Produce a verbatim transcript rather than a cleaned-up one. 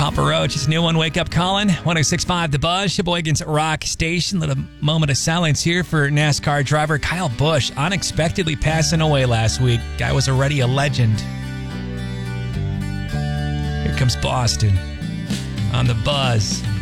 Papa Roach's new one, Wake Up Calling, one oh six point five The Buzz, Sheboygan's Rock Station. Little moment of silence here for NASCAR driver Kyle Busch, unexpectedly passing away last week. Guy was already a legend. Here comes Boston on The Buzz.